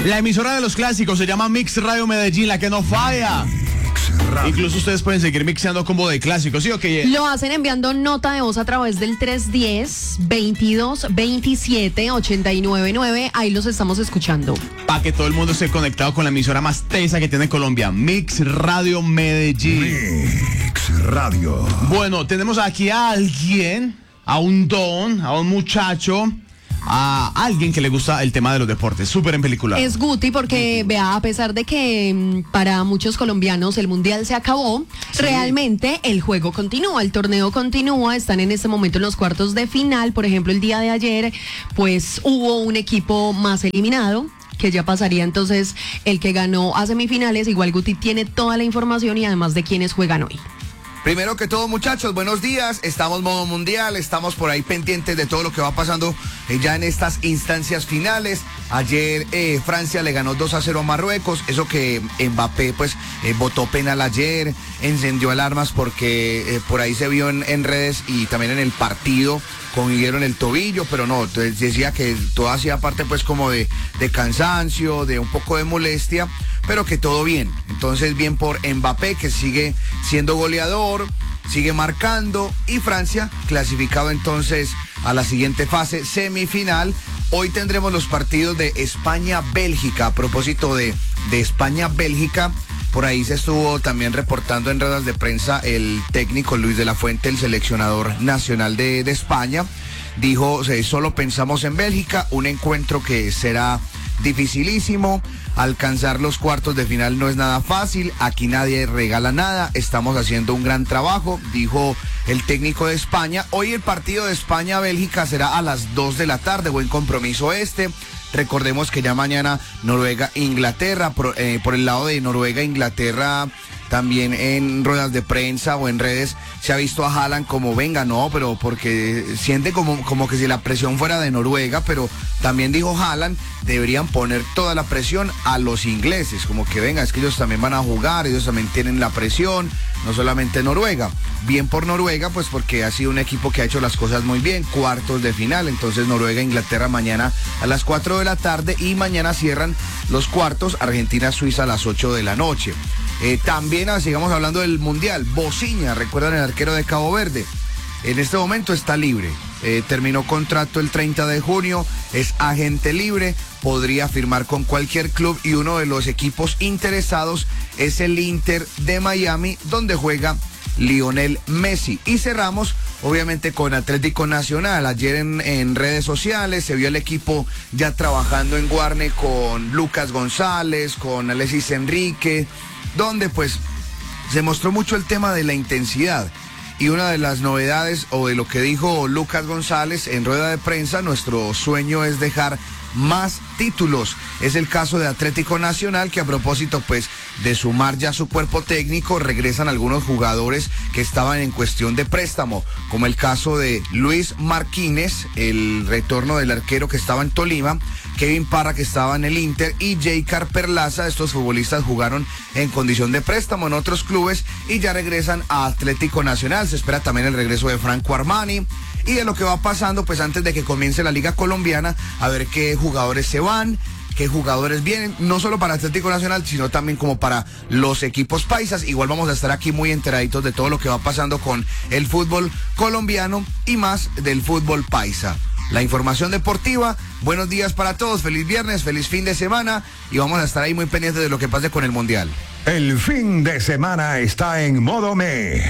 La emisora de los clásicos se llama Mix Radio Medellín, la que no falla. Incluso ustedes pueden seguir mixeando combo de clásicos, ¿sí o qué? Lo hacen enviando nota de voz a través del 310-2227-899. Ahí los estamos escuchando. Para que todo el mundo esté conectado con la emisora más tesa que tiene Colombia, Mix Radio Medellín. Mix Radio. Bueno, tenemos aquí a alguien, a un don, a un muchacho, a alguien que le gusta el tema de los deportes, súper en película. Es Guti porque, vea, a pesar de que para muchos colombianos el mundial se acabó, realmente el juego continúa, el torneo continúa, están en este momento en los cuartos de final. Por ejemplo, el día de ayer, pues hubo un equipo más eliminado, que ya pasaría entonces el que ganó a semifinales. Igual Guti tiene toda la información y además de quiénes juegan hoy. Primero que todo, muchachos, buenos días. Estamos modo mundial, estamos por ahí pendientes de todo lo que va pasando ya en estas instancias finales. Ayer Francia le ganó 2-0 a Marruecos. Eso que Mbappé pues botó penal ayer, encendió alarmas porque por ahí se vio en redes y también en el partido cogieron el tobillo, pero no, decía que todo hacía parte pues como de cansancio, de un poco de molestia, pero que todo bien. Entonces bien por Mbappé, que sigue siendo goleador, sigue marcando, y Francia clasificado entonces a la siguiente fase semifinal. Hoy tendremos los partidos de España-Bélgica. A propósito de España-Bélgica, por ahí se estuvo también reportando en ruedas de prensa el técnico Luis de la Fuente, el seleccionador nacional de España. Dijo, solo pensamos en Bélgica, un encuentro que será dificilísimo. Alcanzar los cuartos de final no es nada fácil, aquí nadie regala nada, estamos haciendo un gran trabajo, dijo el técnico de España. Hoy el partido de España-Bélgica será a las 2 de la tarde, buen compromiso este. Recordemos que ya mañana Noruega-Inglaterra, por el lado de Noruega-Inglaterra, también en ruedas de prensa o en redes se ha visto a Haaland como venga, no, pero porque siente como que si la presión fuera de Noruega, pero también dijo Haaland, deberían poner toda la presión a los ingleses, como que venga, es que ellos también van a jugar, ellos también tienen la presión, no solamente Noruega. Bien por Noruega, pues porque ha sido un equipo que ha hecho las cosas muy bien, cuartos de final, entonces Noruega-Inglaterra mañana a las 4 de la tarde y mañana cierran los cuartos Argentina-Suiza a las 8 de la noche. También sigamos hablando del Mundial. Bociña, recuerdan el arquero de Cabo Verde, en este momento está libre. Terminó contrato el 30 de junio, es agente libre, podría firmar con cualquier club y uno de los equipos interesados es el Inter de Miami, donde juega Lionel Messi. Y cerramos obviamente con Atlético Nacional. Ayer en redes sociales se vio el equipo ya trabajando en Guarne con Lucas González, con Alexis Enrique, donde pues se mostró mucho el tema de la intensidad. Y una de las novedades, o de lo que dijo Lucas González en rueda de prensa, nuestro sueño es dejar más títulos. Es el caso de Atlético Nacional, que a propósito pues de sumar ya su cuerpo técnico, regresan algunos jugadores que estaban en cuestión de préstamo, como el caso de Luis Marquínez, el retorno del arquero que estaba en Tolima, Kevin Parra, que estaba en el Inter, y Jaycar Perlaza. Estos futbolistas jugaron en condición de préstamo en otros clubes y ya regresan a Atlético Nacional. Se espera también el regreso de Franco Armani. Y de lo que va pasando, pues antes de que comience la Liga Colombiana, a ver qué jugadores se van, qué jugadores vienen, no solo para Atlético Nacional, sino también como para los equipos paisas. Igual vamos a estar aquí muy enteraditos de todo lo que va pasando con el fútbol colombiano y más del fútbol paisa. La información deportiva, buenos días para todos, feliz viernes, feliz fin de semana, y vamos a estar ahí muy pendientes de lo que pase con el Mundial. El fin de semana está en modo